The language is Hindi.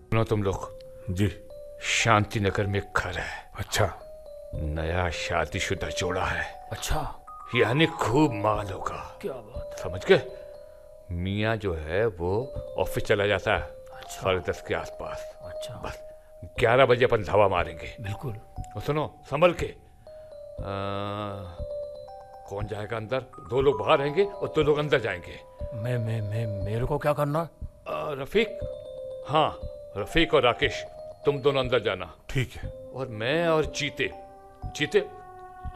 सुनो तुम लोग, जी। शांति नगर में एक घर है। अच्छा। नया शादीशुदा जोड़ा है। अच्छा, यानी खूब माल होगा। क्या बात है। समझ गए? मियाँ जो है वो ऑफिस चला जाता है अच्छा। 10:30 के आसपास। अच्छा, बस 11 बजे अपन धावा मारेंगे। बिल्कुल। और सुनो, संभल के। कौन जाएगा अंदर? 2 लोग बाहर रहेंगे और 2 लोग अंदर जाएंगे। मैं मेरे को क्या करना? रफीक, हाँ, रफीक और राकेश, तुम दोनों अंदर जाना। ठीक है। और मैं और चीते, चीते